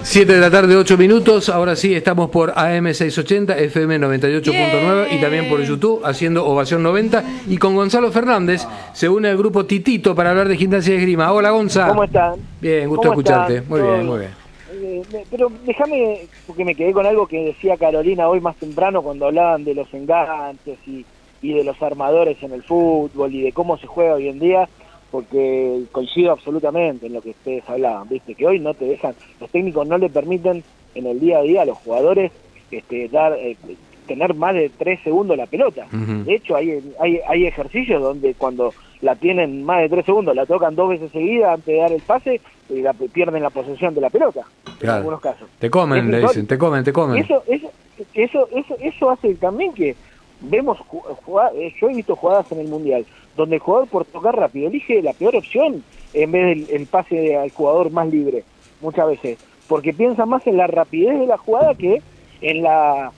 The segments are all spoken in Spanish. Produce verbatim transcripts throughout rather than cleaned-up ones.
siete de la tarde, ocho minutos. Ahora sí, estamos por A M seiscientos ochenta, F M noventa y ocho punto nueve y también por YouTube haciendo Ovación noventa. Y con Gonzalo Fernández se une al grupo Titito para hablar de Gimnasia y Esgrima. Hola, Gonza. ¿Cómo están? Bien, gusto escucharte. Están? Muy bien, muy bien. Eh, pero déjame, porque me quedé con algo que decía Carolina hoy más temprano cuando hablaban de los enganches y, y de los armadores en el fútbol y de cómo se juega hoy en día. Porque coincido absolutamente en lo que ustedes hablaban, viste, que hoy no te dejan, los técnicos no le permiten en el día a día a los jugadores este, dar eh, tener más de tres segundos la pelota. Uh-huh. De hecho, hay, hay hay ejercicios donde cuando la tienen más de tres segundos, la tocan dos veces seguidas antes de dar el pase y la, pierden la posesión de la pelota, claro. En algunos casos. Te comen, le dicen, te comen, te comen. Eso, eso, eso, eso, eso hace también que vemos jugadas, yo he visto jugadas en el Mundial donde el jugador por tocar rápido elige la peor opción en vez del el pase al jugador más libre, muchas veces, porque piensa más en la rapidez de la jugada que en la...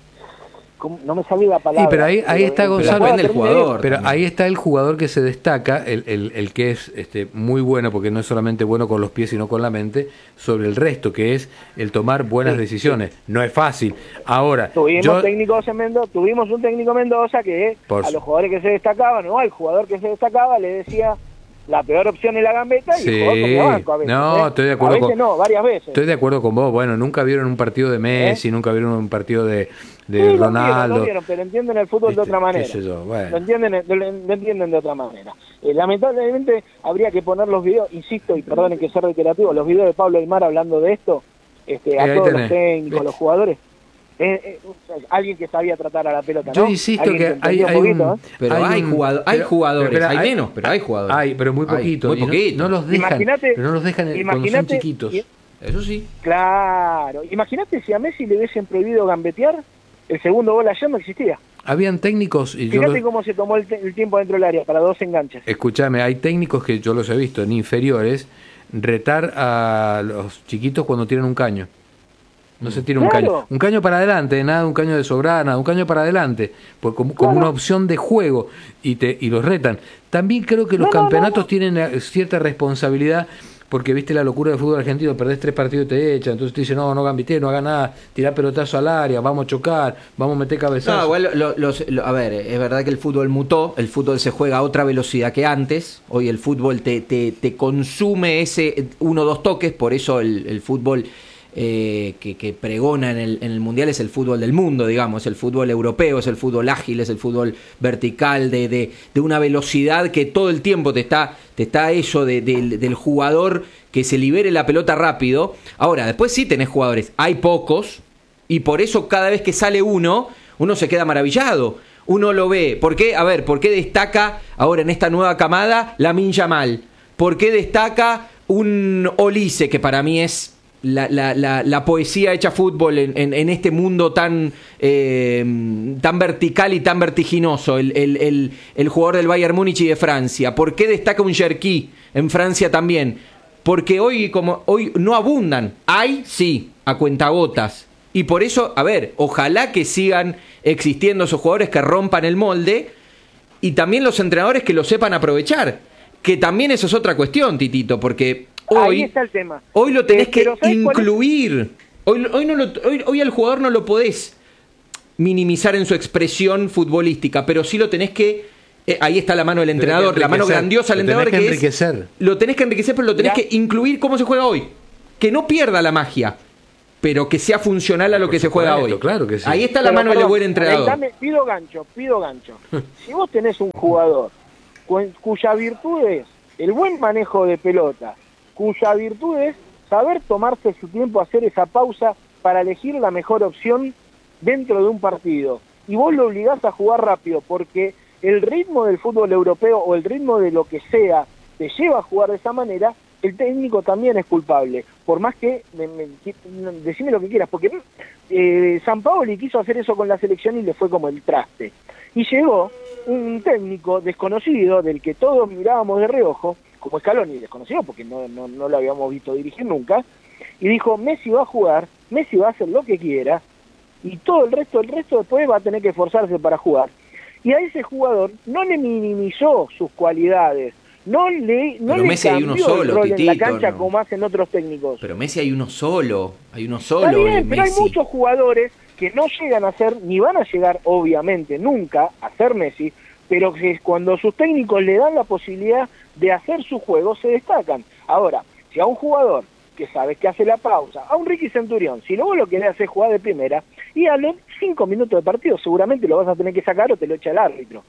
no me sale la palabra. Sí, pero ahí, ahí está Gonzalo, el jugador, pero ahí está el jugador que se destaca, el, el, el que es este, muy bueno, porque no es solamente bueno con los pies, sino con la mente, sobre el resto, que es el tomar buenas sí, decisiones. Sí. No es fácil. Ahora, tuvimos yo... técnicos en Mendoza, tuvimos un técnico en Mendoza que Por... a los jugadores que se destacaban, no, al jugador que se destacaba le decía la peor opción es la gambeta y sí. el jugador comía banco a veces. No, ¿eh? estoy de acuerdo a veces con... no, varias veces. Estoy de acuerdo con vos. Bueno, nunca vieron un partido de Messi, ¿Eh? nunca vieron un partido de, de sí, Ronaldo. No vieron, pero entienden el fútbol ¿Viste? de otra manera. ¿Qué sé yo? Bueno. Lo entienden, lo, lo entienden de otra manera. Eh, lamentablemente habría que poner los videos, insisto, y perdonen que sea reiterativo, los videos de Pablo Aymar hablando de esto, este, a eh, todos los técnicos, ¿Ves? los jugadores. Eh, eh, alguien que sabía tratar a la pelota, ¿no? Yo insisto alguien que, que hay, hay poquito, un, ¿eh? pero hay, hay, un, jugador, hay pero, jugadores, pero, hay, hay menos, pero hay jugadores. Hay, pero muy poquito. Muy poquito. No, no los dejan, imagínate, pero no los dejan cuando son chiquitos. Y, Eso sí. Claro. Imagínate si a Messi le hubiesen prohibido gambetear, el segundo gol ayer no existía. Habían técnicos... Y Fíjate yo los... cómo se tomó el, el tiempo dentro del área para dos enganches. Escúchame, hay técnicos que yo los he visto en inferiores retar a los chiquitos cuando tienen un caño. No se tira un claro. caño. Un caño para adelante, nada, un caño de sobrada, nada, un caño para adelante. Pues como, como claro. una opción de juego y te y los retan. También creo que los no, campeonatos no, no. tienen cierta responsabilidad, porque viste la locura del fútbol argentino, perdés tres partidos y te echan, entonces te dicen, no, no gambitees, no hagas nada, tirá pelotazo al área, vamos a chocar, vamos a meter cabezazo. No, igual, lo, los, lo, a ver, es verdad que el fútbol mutó, el fútbol se juega a otra velocidad que antes, hoy el fútbol te, te, te consume ese uno o dos toques, por eso el, el fútbol... Eh, que, que pregona en el, en el Mundial es el fútbol del mundo, digamos, el fútbol europeo, es el fútbol ágil, es el fútbol vertical, de, de, de una velocidad que todo el tiempo te está, te está eso de, de, del jugador que se libere la pelota rápido. Ahora, después sí tenés jugadores, hay pocos, y por eso cada vez que sale uno, uno se queda maravillado. Uno lo ve, ¿por qué? A ver, ¿por qué destaca ahora en esta nueva camada Lamine Yamal? ¿Por qué destaca un Olise, que para mí es La, la, la, la poesía hecha fútbol en, en, en este mundo tan eh, tan vertical y tan vertiginoso, el, el, el, el jugador del Bayern Múnich y de Francia? ¿Por qué destaca un Cherki en Francia también? Porque hoy, como hoy no abundan, hay sí, a cuentagotas, y por eso, a ver, ojalá que sigan existiendo esos jugadores que rompan el molde, y también los entrenadores que lo sepan aprovechar, que también eso es otra cuestión, Titito, porque hoy, ahí está el tema. Hoy lo tenés eh, que incluir. Hoy, hoy, no lo, hoy, hoy al jugador no lo podés minimizar en su expresión futbolística, pero sí lo tenés que... Eh, ahí está la mano del entrenador, la mano grandiosa del entrenador, que, que enriquecer. es... Lo tenés que enriquecer, pero lo tenés ¿Ya? que incluir cómo se juega hoy. Que no pierda la magia, pero que sea funcional a lo Por que se juega hoy. Claro que sí. Ahí está la pero, mano perdón, del buen entrenador. Dame, pido gancho, pido gancho. Si vos tenés un jugador cuya virtud es el buen manejo de pelota, cuya virtud es saber tomarse su tiempo, hacer esa pausa para elegir la mejor opción dentro de un partido, y vos lo obligás a jugar rápido, porque el ritmo del fútbol europeo o el ritmo de lo que sea te lleva a jugar de esa manera, el técnico también es culpable, por más que, me, me, decime lo que quieras, porque eh, Sampaoli quiso hacer eso con la selección y le fue como el traste, y llegó un técnico desconocido del que todos mirábamos de reojo, como Scaloni, desconocido porque no, no, no lo habíamos visto dirigir nunca, y dijo, Messi va a jugar, Messi va a hacer lo que quiera, y todo el resto, el resto después va a tener que esforzarse para jugar. Y a ese jugador no le minimizó sus cualidades, no le, no Pero le Messi hay uno cambió solo, el rol en Titito, la cancha ¿no? como hacen otros técnicos. Pero Messi hay uno solo, hay uno solo. Está bien, eh, pero hay Messi. muchos jugadores que no llegan a ser, ni van a llegar obviamente nunca a ser Messi, pero que cuando sus técnicos le dan la posibilidad de hacer su juego, se destacan. Ahora, si a un jugador que sabes que hace la pausa, a un Ricky Centurión, si luego lo querés hacer jugar de primera, y a los cinco minutos de partido seguramente lo vas a tener que sacar o te lo echa el árbitro.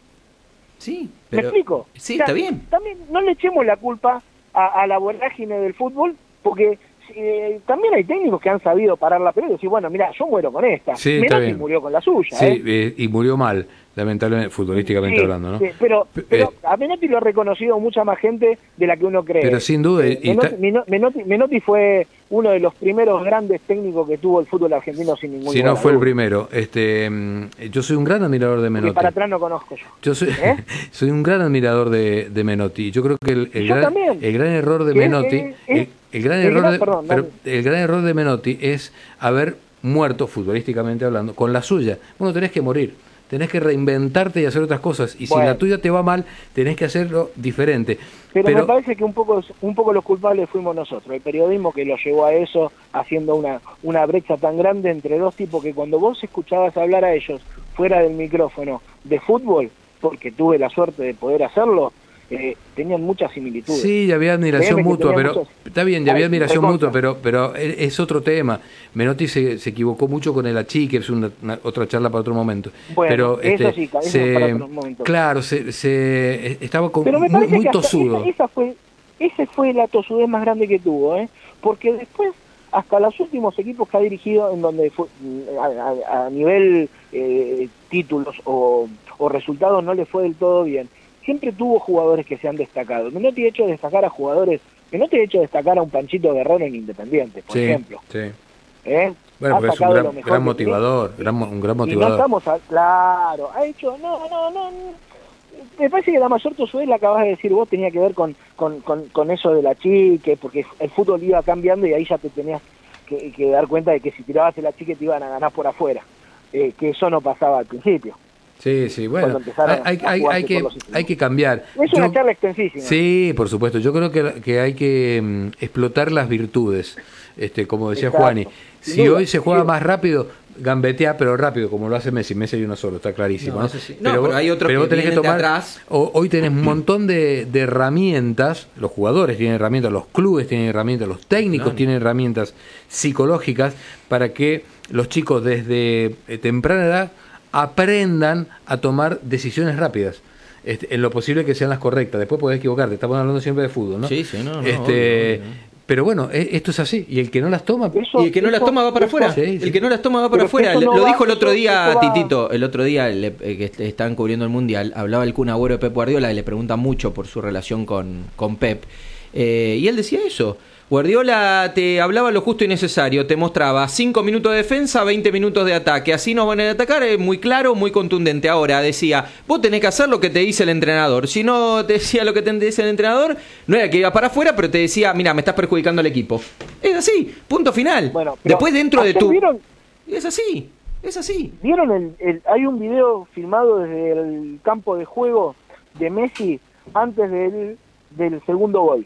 Sí, ¿Me pero... explico? Sí, O sea, está bien. También no le echemos la culpa a, a la vorágine del fútbol, porque eh, también hay técnicos que han sabido parar la pelota y decir, bueno, mira, yo muero con esta. Sí, está Menotti bien. murió con la suya. Sí, ¿eh? eh, y murió mal, lamentablemente, futbolísticamente Sí, hablando, ¿no? sí, pero pero Eh, a Menotti lo ha reconocido mucha más gente de la que uno cree. Pero sin duda, Eh, y Menotti, ta- Meno- Menotti, Menotti fue uno de los primeros grandes técnicos que tuvo el fútbol argentino sin ningún si lugar no a fue el duda. primero. Este, mm, yo soy un gran admirador de Porque Menotti. para atrás no conozco yo. Yo soy, ¿Eh? soy un gran admirador de, de Menotti. Yo creo que el, el, Yo gran, también. el gran error de Que es- Menotti, es- el, es- el gran el error gran- de, perdón, pero dale. el gran error de Menotti es haber muerto, futbolísticamente hablando, con la suya. Bueno, tenés que morir. Tenés que reinventarte y hacer otras cosas. Y Bueno. si la tuya te va mal, tenés que hacerlo diferente. Pero, Pero me parece que un poco un poco los culpables fuimos nosotros, el periodismo que lo llevó a eso, haciendo una, una brecha tan grande entre dos tipos que cuando vos escuchabas hablar a ellos fuera del micrófono de fútbol, porque tuve la suerte de poder hacerlo, eh, tenían muchas similitudes. sí, ya había admiración Créeme que mutua, tenía pero muchos- está bien, ya había Ay, admiración recontra. mutua, pero pero es es otro tema. Menotti se, se equivocó mucho con el achique, es una, una- otra charla para otro momento. Bueno, pero eso este, sí, eso se- para otro momento. claro, se, se estaba con, Pero me muy, parece muy que hasta tosudo. esa, esa fue, ese fue la tosudez más grande que tuvo, ¿eh? Porque después, hasta los últimos equipos que ha dirigido, en donde fue, a, a- a nivel eh, títulos o, o resultados no le fue del todo bien, siempre tuvo jugadores que se han destacado. Menotti ha hecho destacar a jugadores, Menotti ha hecho destacar a un Panchito Guerrero en Independiente, por Sí, ejemplo. sí. ¿eh? Bueno, Ha porque es un sacado gran, lo mejor gran que motivador, gran, mo- un gran y no motivador. estamos, a- claro, ha hecho, no, no, no, no. Me parece que la mayor tosudez la acabas de decir vos, tenía que ver con, con, con, con eso de la chique, porque el fútbol iba cambiando y ahí ya te tenías que, que dar cuenta de que si tirabas el chique te iban a ganar por afuera, eh, que eso no pasaba al principio. Sí, sí, bueno, Cuando empezaron hay, a hay, jugarse hay, que, por los sistemas. hay que cambiar. Es Yo- una charla extensísima. Sí, por supuesto. Yo creo que, que hay que mm, explotar las virtudes, este, como decía Exacto. Juani. Sin Si duda, hoy se juega sin duda. más rápido, gambetea, pero rápido, como lo hace Messi. Messi hay uno solo, está clarísimo. No, ¿no? eso sí. No, pero hay otros pero que vos tenés que vienen de tomar. atrás. o- hoy tenés un montón de, de herramientas. Los jugadores tienen herramientas, los clubes tienen herramientas, los técnicos Claro. tienen herramientas psicológicas para que los chicos desde eh, temprana edad aprendan a tomar decisiones rápidas. Este, en lo posible que sean las correctas. Después podés equivocarte. Estamos hablando siempre de fútbol, ¿no? Sí, sí, no, no, Este, obvio, obvio. Pero bueno, e- esto es así. Y el que no las toma. Eso- Y el que no las eso- toma va para eso- afuera. Sí, sí. El que no las toma va para Pero afuera. eso no Lo va- dijo el otro eso- día eso va- Titito, el otro día le- eh, que est- estaban cubriendo el Mundial, hablaba el Kun Agüero de Pep Guardiola, que le pregunta mucho por su relación con, con Pep. Eh, y él decía eso. Guardiola te hablaba lo justo y necesario, te mostraba cinco minutos de defensa, veinte minutos de ataque. Así nos van a atacar, es muy claro, muy contundente. Ahora decía, vos tenés que hacer lo que te dice el entrenador. Si no te decía lo que te dice el entrenador, no era que iba para afuera, pero te decía, mira, me estás perjudicando al equipo. Es así, punto final. Bueno, pero Después dentro de ayer tu... ¿Vieron, Es así, es así. ¿Vieron el, el- hay un video filmado desde el campo de juego de Messi antes del, del segundo gol?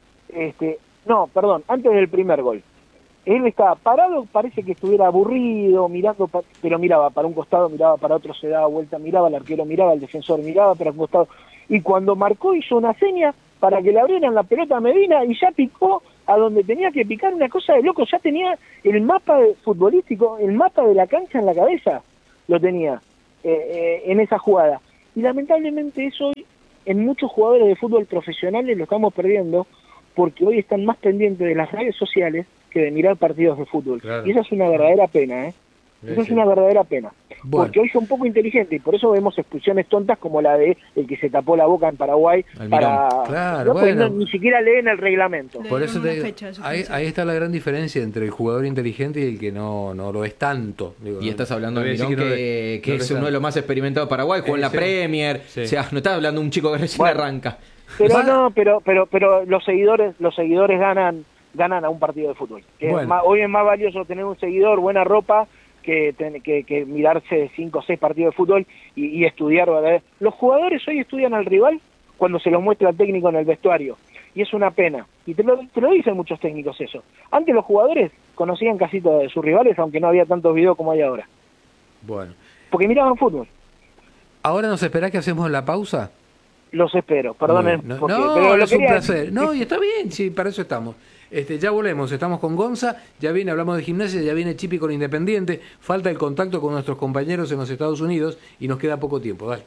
Este, no, perdón, antes del primer gol. Él estaba parado, parece que estuviera aburrido, mirando, pa- pero miraba para un costado, miraba para otro, se daba vuelta, miraba al arquero, miraba al defensor, miraba para un costado. Y cuando marcó hizo una seña para que le abrieran la pelota a Medina y ya picó a donde tenía que picar, una cosa de loco, ya tenía el mapa de- futbolístico, el mapa de la cancha en la cabeza, lo tenía eh, eh, en esa jugada. Y lamentablemente eso hoy en muchos jugadores de fútbol profesionales lo estamos perdiendo, porque hoy están más pendientes de las redes sociales que de mirar partidos de fútbol. Claro. Y esa es una verdadera pena, ¿eh? Sí, Eso es sí. una verdadera pena. Bueno. Porque hoy son poco inteligentes y por eso vemos expulsiones tontas como la de el que se tapó la boca en Paraguay Almirón. para... Claro, no, porque bueno. no- ni siquiera leen el reglamento. Le Por dieron eso una te digo, fecha de ahí, suspensión. ahí está la gran diferencia entre el jugador inteligente y el que no, no lo es tanto. Digo, Y no- estás hablando no de voy a Mirón, decir que, no que lo- no es lo uno de los más experimentados de Paraguay, jugó en la Eh, sí. Premier. Sí. O sea, no estás hablando de un chico que recién Bueno. arranca. Pero Va- no, pero pero pero los seguidores los seguidores ganan ganan a un partido de fútbol. Que es Bueno. más- hoy es más valioso tener un seguidor, buena ropa, que, ten- que, que mirarse cinco o seis partidos de fútbol y, y estudiar. ¿verdad? Los jugadores hoy estudian al rival cuando se los muestra el técnico en el vestuario. Y es una pena. Y te lo, te lo dicen muchos técnicos eso. Antes los jugadores conocían casi todos de sus rivales, aunque no había tantos videos como hay ahora. Bueno. Porque miraban fútbol. ¿Ahora nos esperá que hacemos la pausa? Los espero, perdonen. No, porque, no, pero lo es un quería- placer. No, y está bien, sí, para eso estamos. Este, ya volvemos, estamos con Gonza, ya viene, hablamos de Gimnasia, ya viene Chipi con Independiente, falta el contacto con nuestros compañeros en los Estados Unidos y nos queda poco tiempo, dale.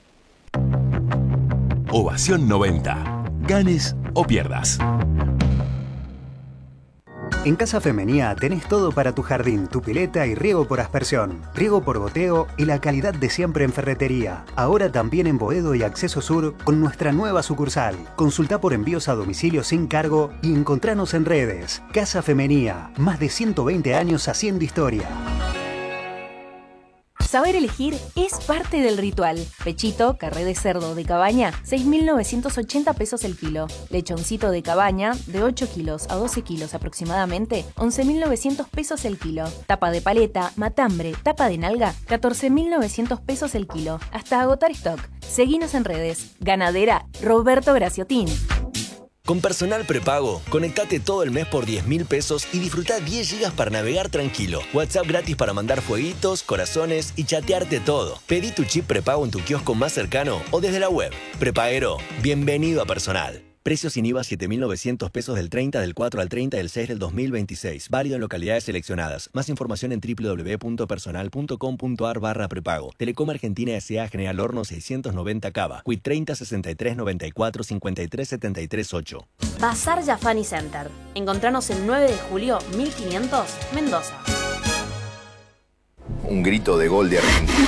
Ovación noventa. Ganes o pierdas. En Casa Femenía tenés todo para tu jardín, tu pileta y riego por aspersión, riego por goteo y la calidad de siempre en ferretería. Ahora también en Boedo y Acceso Sur con nuestra nueva sucursal. Consulta por envíos a domicilio sin cargo y encontranos en redes. Casa Femenía, más de ciento veinte años haciendo historia. Saber elegir es parte del ritual. Pechito, carré de cerdo de cabaña, seis mil novecientos ochenta pesos el kilo. Lechoncito de cabaña, de ocho kilos a doce kilos aproximadamente, once mil novecientos pesos el kilo. Tapa de paleta, matambre, tapa de nalga, catorce mil novecientos pesos el kilo. Hasta agotar stock. Seguinos en redes. Ganadera Roberto Graciotín. Con Personal Prepago, conectate todo el mes por diez mil pesos y disfruta diez gigas para navegar tranquilo. WhatsApp gratis para mandar fueguitos, corazones y chatearte todo. Pedí tu chip prepago en tu kiosco más cercano o desde la web. Prepaguero, bienvenido a Personal. Precios sin I V A siete mil novecientos pesos del treinta del cuatro al treinta del seis del dos mil veintiséis. Válido en localidades seleccionadas. Más información en doble u doble u doble u punto personal punto com punto a r barra prepago. Telecom Argentina S A General Horno seiscientos noventa Cava. Quit treinta sesenta y tres noventa y cuatro cincuenta y tres setenta y tres ocho. Bazar Jafani Center. Encontranos el nueve de julio mil quinientos, Mendoza. Un grito de gol de Argentina.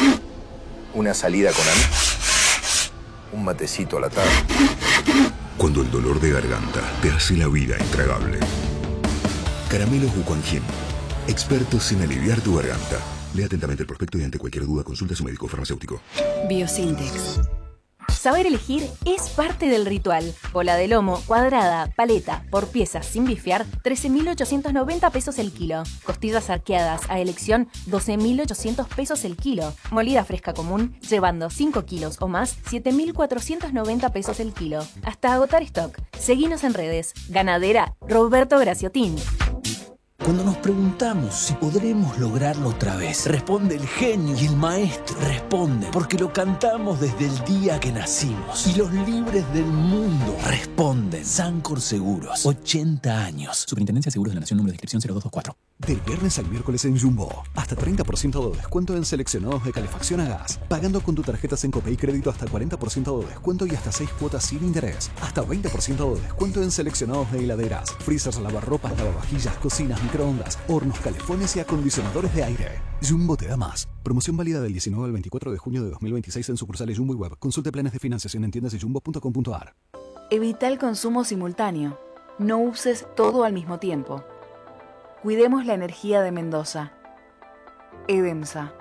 Una salida con amigos. Un matecito a la tarde. Cuando el dolor de garganta te hace la vida intragable. Caramelos Bucanjin. Expertos en aliviar tu garganta. Lea atentamente el prospecto y ante cualquier duda consulta a su médico farmacéutico. Biosintex. Saber elegir es parte del ritual. Bola de lomo, cuadrada, paleta, por piezas sin bifear, trece mil ochocientos noventa pesos el kilo. Costillas arqueadas a elección, doce mil ochocientos pesos el kilo. Molida fresca común, llevando cinco kilos o más, siete mil cuatrocientos noventa pesos el kilo. Hasta agotar stock. Seguinos en redes. Ganadera Roberto Graciotín. Cuando nos preguntamos si podremos lograrlo otra vez, responde el genio y el maestro. Responde porque lo cantamos desde el día que nacimos. Y los libres del mundo responden. Sancor Seguros, ochenta años. Superintendencia de Seguros de la Nación, número de inscripción cero dos dos cuatro. Del viernes al miércoles en Jumbo, hasta treinta por ciento de descuento en seleccionados de calefacción a gas. Pagando con tu tarjeta Sencope y crédito hasta cuarenta por ciento de descuento y hasta seis cuotas sin interés. Hasta veinte por ciento de descuento en seleccionados de heladeras, freezers, lavarropas, lavavajillas, cocinas, microondas, hornos, calefones y acondicionadores de aire. Jumbo te da más. Promoción válida del diecinueve al veinticuatro de junio de dos mil veintiséis en sucursales Jumbo y web. Consulte planes de financiación en tiendas y jumbo punto com punto a r. Evita el consumo simultáneo. No uses todo al mismo tiempo. Cuidemos la energía de Mendoza. EDEMSA.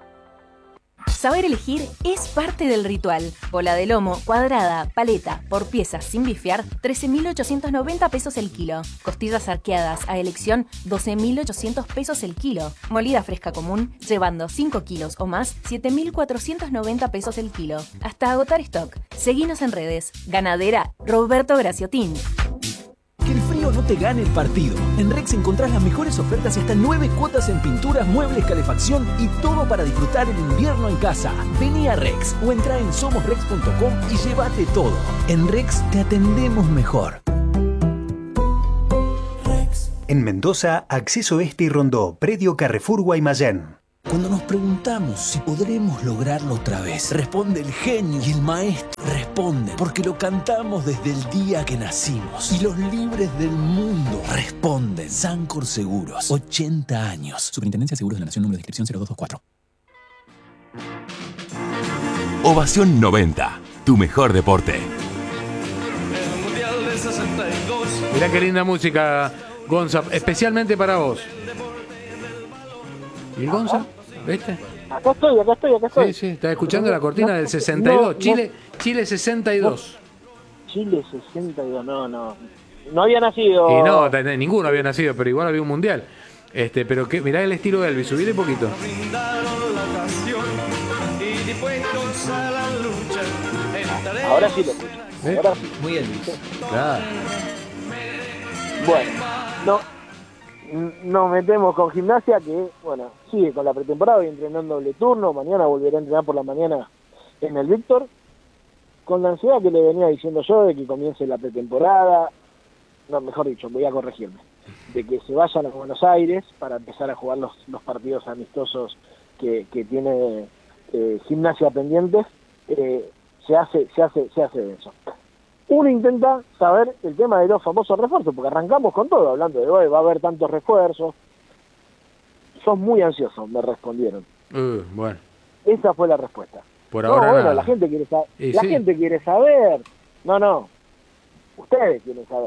Saber elegir es parte del ritual. Bola de lomo, cuadrada, paleta, por piezas sin bifear, trece mil ochocientos noventa pesos el kilo. Costillas arqueadas a elección, doce mil ochocientos pesos el kilo. Molida fresca común, llevando cinco kilos o más, siete mil cuatrocientos noventa pesos el kilo. Hasta agotar stock. Seguinos en redes. Ganadera Roberto Graciotín. Que el frío no te gane el partido. En Rex encontrás las mejores ofertas y hasta nueve cuotas en pinturas, muebles, calefacción y todo para disfrutar el invierno en casa. Vení a Rex o entra en somos rex punto com y llévate todo. En Rex te atendemos mejor. En Mendoza, Acceso Este y Rondó, Predio Carrefour Guaymallén. Cuando nos preguntamos si podremos lograrlo otra vez, responde el genio y el maestro. Responde porque lo cantamos desde el día que nacimos. Y los libres del mundo responden. Sancor Seguros, ochenta años. Superintendencia de Seguros de la Nación, número de inscripción cero dos dos cuatro. Ovación noventa. Tu mejor deporte. Mirá qué linda música, Gonza, especialmente para vos. ¿Y el Gonza? ¿Viste? Acá estoy, acá estoy, acá estoy. Sí, sí, estás escuchando la cortina del sesenta y dos. No, Chile, no. Chile sesenta y dos. No. Chile sesenta y dos, no, no. No había nacido. Y no, ninguno había nacido, pero igual había un mundial. Este, pero que, mirá el estilo de Elvis, subile un poquito. Y dispuestos a la lucha, estaré Ahora sí lo escucho. ¿Eh? Ahora sí. Muy Elvis. Claro. Bueno, no, nos metemos con Gimnasia, que, bueno, sigue con la pretemporada, hoy entrenando doble turno, mañana volverá a entrenar por la mañana en el Víctor, con la ansiedad que le venía diciendo yo de que comience la pretemporada, no, mejor dicho, voy a corregirme, de que se vayan a Buenos Aires para empezar a jugar los, los partidos amistosos que, que tiene eh, Gimnasia pendientes, eh, se hace, se hace, se hace de eso. Uno intenta saber el tema de los famosos refuerzos, porque arrancamos con todo, hablando de hoy, va a haber tantos refuerzos. Sos muy ansioso, me respondieron. Uh, bueno. Esa fue la respuesta. Por no, ahora bueno, nada. la gente quiere saber. Y La sí. gente quiere saber. No, no. Ustedes quieren saber.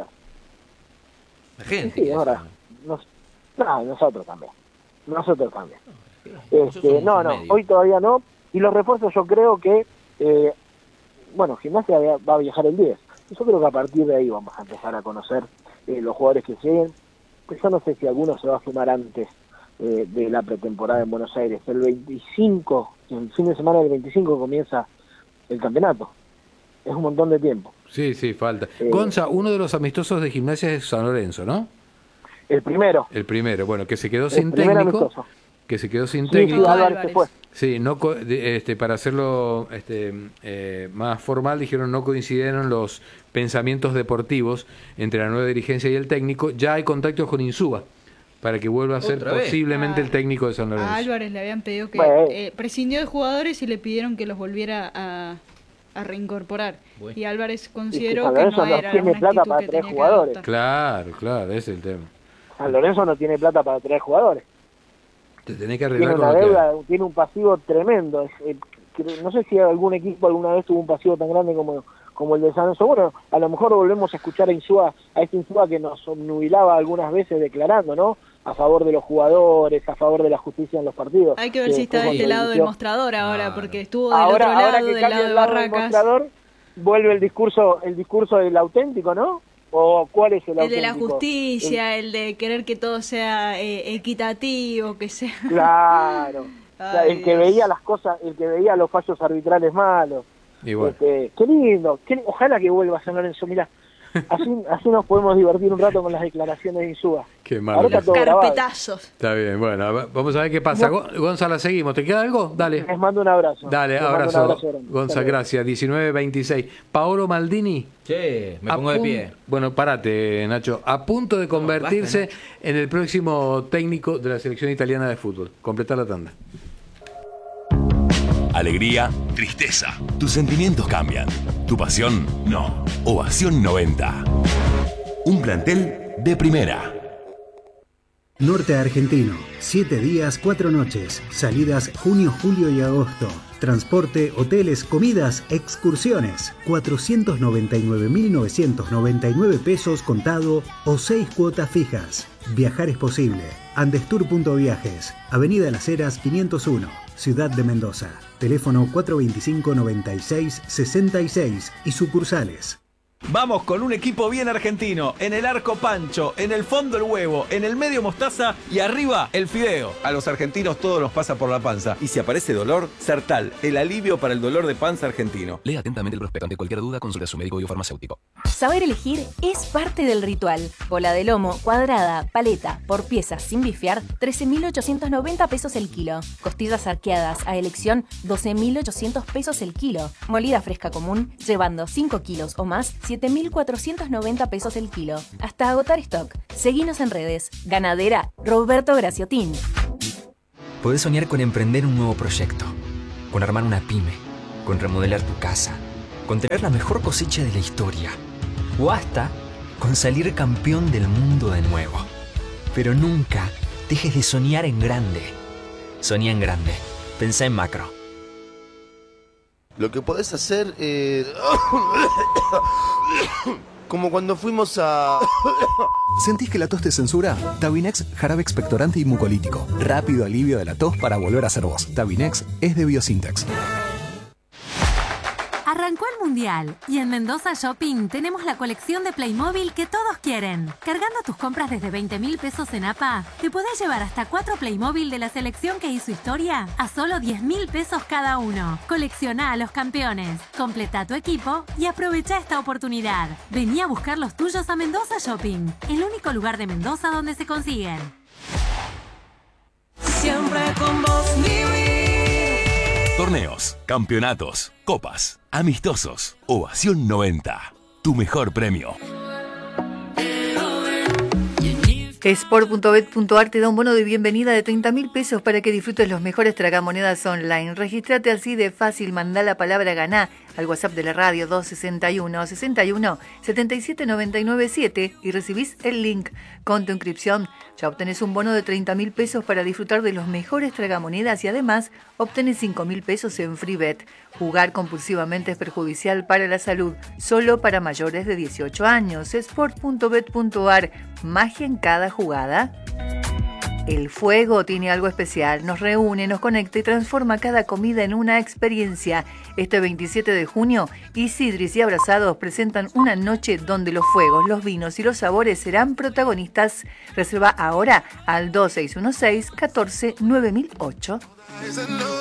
La gente. Sí, ahora. Nos, no, nosotros también. Nosotros también. Nosotros Este, somos no, un no, medio. hoy todavía no. Y los refuerzos yo creo que, eh, bueno, Gimnasia va a viajar el diez. Yo creo que a partir de ahí vamos a empezar a conocer eh, los jugadores que lleguen. Pues yo no sé si alguno se va a sumar antes eh, de la pretemporada en Buenos Aires. El veinticinco, el fin de semana del veinticinco comienza el campeonato. Es un montón de tiempo. Sí, sí, falta. Eh, Gonza, uno de los amistosos de Gimnasia es San Lorenzo, ¿no? El primero. El primero, bueno, que se quedó El sin primer técnico. amistoso. Que se quedó sin Sí, técnico. sí, Álvarez se fue. Sí, no co- de- este, para hacerlo este, eh, más formal, dijeron no coincidieron los pensamientos deportivos entre la nueva dirigencia y el técnico. Ya hay contactos con Insúa para que vuelva a ser ¿Otra vez? posiblemente el técnico de San Lorenzo. A Álvarez le habían pedido que Bueno. eh, prescindió de jugadores y le pidieron que los volviera a, a reincorporar. Bueno. Y Álvarez Y que consideró San que Lorenzo no no era tiene una plata actitud para que traer tenía que jugadores. adoptar. Claro, claro, ese es el tema. San Lorenzo no tiene plata para traer jugadores. Te tenés que Tiene arreglar con una lo que deuda, hay. tiene un pasivo tremendo. Es, eh, creo- no sé si algún equipo alguna vez tuvo un pasivo tan grande como, como el de San Lorenzo. Bueno, a lo mejor volvemos a escuchar a Insúa, a este Insúa que nos obnubilaba algunas veces declarando, ¿no? A favor de los jugadores, a favor de la justicia en los partidos. Hay que ver Que si está fue de este cuando lado del inició. mostrador ahora, Claro. porque estuvo del Ahora, otro ahora lado, que del cambia lado de el lado del Barracas. mostrador, vuelve el discurso, el discurso del auténtico, ¿no? ¿O cuál es el El de la auténtico? justicia, el de querer que todo sea eh, equitativo, que sea... El- claro. O sea, Ay, el que Dios. veía las cosas, el que veía los fallos arbitrales malos. Y bueno. Este, qué lindo, qué- ojalá que vuelva San Lorenzo, mira, así, así nos podemos divertir un rato con las declaraciones de Insúa. Qué Ahora malo. está Los todo grabado. carpetazos. Está bien, bueno, a ver, vamos a ver qué pasa. Go- Gonza, seguimos. ¿Te queda algo? Dale. Les mando un abrazo. Dale, Les mando un abrazo. abrazo grande. Gonza, Hasta luego. gracias. diecinueve veintiséis. Paolo Maldini. Che, me a pongo de pun- pie. Bueno, parate, Nacho. A punto de convertirse basta, en el próximo técnico de la selección italiana de fútbol. Completar la tanda. Alegría, tristeza. Tus sentimientos cambian. Tu pasión, no. Ovación noventa. Un plantel de primera. Norte Argentino, siete días, cuatro noches, salidas junio, julio y agosto. Transporte, hoteles, comidas, excursiones. cuatrocientos noventa y nueve mil novecientos noventa y nueve pesos contado o seis cuotas fijas. Viajar es posible. Andestour punto viajes, Avenida Las Heras quinientos uno, Ciudad de Mendoza. Teléfono cuatro veinticinco, noventa y seis, sesenta y seis y sucursales. Vamos con un equipo bien argentino. En el arco Pancho, en el fondo el huevo, en el medio mostaza y arriba el fideo. A los argentinos todo nos pasa por la panza. Y si aparece dolor, Sertal, el alivio para el dolor de panza argentino. Lea atentamente el prospecto. Ante cualquier duda, consulte a su médico y o farmacéutico. Saber elegir es parte del ritual. Bola de lomo, cuadrada, paleta, por piezas sin bifiar, trece mil ochocientos noventa pesos el kilo. Costillas arqueadas a elección, doce mil ochocientos pesos el kilo. Molida fresca común, llevando cinco kilos o más, siete mil cuatrocientos noventa pesos el kilo. Hasta agotar stock. Seguinos en redes. Ganadera Roberto Graciotín. Podés soñar con emprender un nuevo proyecto, con armar una pyme, con remodelar tu casa, con tener la mejor cosecha de la historia, o hasta con salir campeón del mundo de nuevo. Pero nunca dejes de soñar en grande. Soñá en grande. Pensá en macro. Lo que podés hacer es... como cuando fuimos a... ¿Sentís que la tos te censura? Tabinex, jarabe expectorante y mucolítico. Rápido alivio de la tos para volver a ser vos. Tabinex es de Biosintex. Arrancó el Mundial mundial. Y en Mendoza Shopping tenemos la colección de Playmobil que todos quieren. Cargando tus compras desde veinte mil pesos en A P A, te podés llevar hasta cuatro Playmobil de la selección que hizo historia a solo diez mil pesos cada uno. Colecciona a los campeones, completa tu equipo y aprovecha esta oportunidad. Vení a buscar los tuyos a Mendoza Shopping, el único lugar de Mendoza donde se consiguen. Siempre con vos vivir. Torneos, campeonatos, copas, amistosos. Ovación noventa. Tu mejor premio. Sport punto bet punto ar te da un bono de bienvenida de treinta mil pesos para que disfrutes los mejores tragamonedas online. Regístrate así de fácil, mandá la palabra ganá al WhatsApp de la radio dos sesenta y uno, sesenta y uno, setenta y siete noventa y nueve siete y recibís el link. Con tu inscripción ya obtenés un bono de treinta mil pesos para disfrutar de los mejores tragamonedas y además obtenés cinco mil pesos en FreeBet. Jugar compulsivamente es perjudicial para la salud, solo para mayores de dieciocho años. Sport punto bet punto ar, magia en cada jugada. El fuego tiene algo especial, nos reúne, nos conecta y transforma cada comida en una experiencia. Este veintisiete de junio, Isidris y Abrazados presentan una noche donde los fuegos, los vinos y los sabores serán protagonistas. Reserva ahora al dos seis uno seis, uno cuatro, nueve mil ocho.